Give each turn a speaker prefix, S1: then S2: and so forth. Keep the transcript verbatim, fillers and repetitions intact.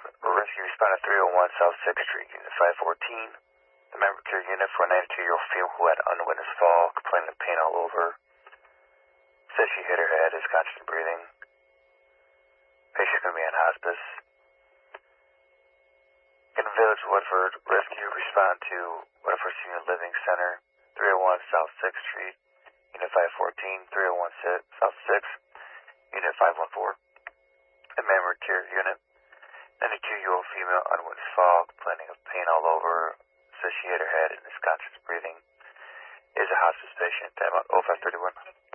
S1: Rescue responded three oh one South sixth Street, Unit five fourteen. The member care unit for a ninety-two-year-old female who had unwitnessed fall, complaining of pain all over. Said she hit her head, is conscious and breathing. Patient's going to be in hospice. In Village Woodford, rescue responded to Woodford Senior Living Center, three oh one South sixth Street, Unit five fourteen, three oh one South sixth, Unit five one four. The member care unit, ninety-two-year-old female, unwitnessed fall, complaining of pain all over. Says she hit her head and is conscious and breathing. Is a hospice patient. Time out oh five thirty-one.